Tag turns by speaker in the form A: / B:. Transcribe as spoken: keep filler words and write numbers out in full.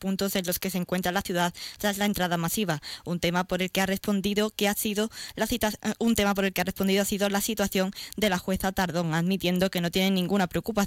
A: puntos en los que se encuentra la ciudad tras la entrada masiva. Un tema por el que ha respondido que ha sido la cita, un tema por el que ha respondido ha sido la situación de la jueza Tardón, admitiendo que no tiene ninguna preocupación